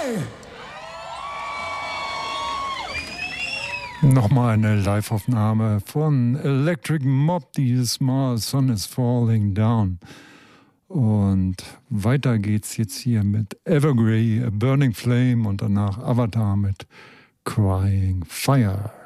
Nochmal eine Live-Aufnahme von Electric Mob, dieses Mal Sun is Falling Down. Und weiter geht's jetzt hier mit Evergrey, A Burning Flame und danach Avatar mit Crying Fire.